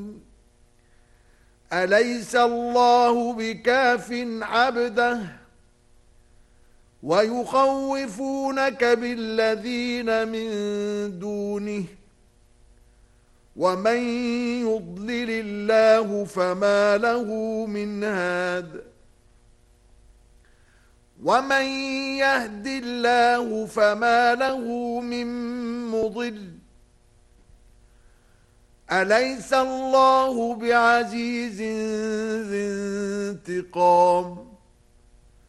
أليس الله بكاف عبده ويخوفونك بالذين من دونه ومن يضلل الله فما له من هاد ومن يهد الله فما له من مضل أليس الله بعزيز ذي انتقام